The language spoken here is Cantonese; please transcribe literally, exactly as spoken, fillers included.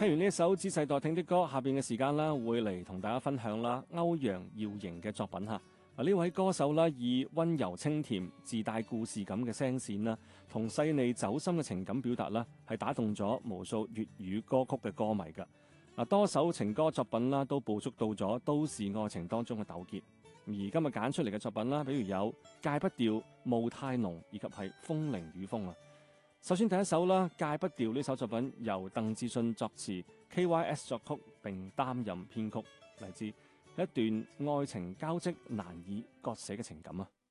聽完呢一首《仔細待聽》的歌，下邊嘅時間啦，會嚟同大家分享啦歐陽耀瑩嘅作品吓。啊，呢位歌手啦，以温柔清甜、自帶故事感嘅聲線啦，同細膩走心嘅情感表達啦，係打動咗無數粵語歌曲嘅歌迷噶。嗱，多首情歌作品啦，都捕捉到咗都市愛情當中嘅糾結。而今日揀出嚟嘅作品啦，比如有《戒不掉》、《霧太濃》以及係《風鈴與風》啊。首先第一首啦，《戒不掉》呢首作品由鄧志信作詞 ，K Y S 作曲並擔任編曲，嚟自一段愛情交織難以割捨嘅情感啊。